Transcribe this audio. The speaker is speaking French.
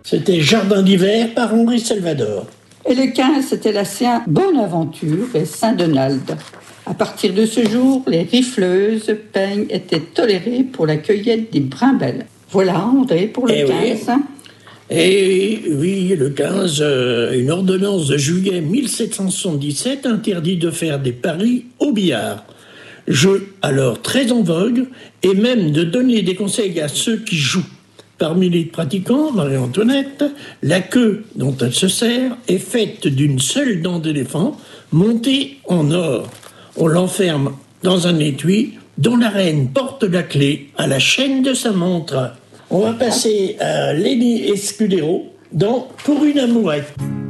C'était Jardin d'hiver par Henri Salvador. Et le 15, c'était la Saint Bonaventure et Saint-Donald. À partir de ce jour, les rifleuses peignes étaient tolérées pour la cueillette des brimelles. Voilà, André, pour le 15. Et oui, le 15, une ordonnance de juillet 1777 interdit de faire des paris au billard. Jeu alors très en vogue, et même de donner des conseils à ceux qui jouent. Parmi les pratiquants, Marie-Antoinette, la queue dont elle se sert est faite d'une seule dent d'éléphant montée en or. On l'enferme dans un étui dont la reine porte la clé à la chaîne de sa montre. On va passer à Lenny Escudero dans Pour une amourette.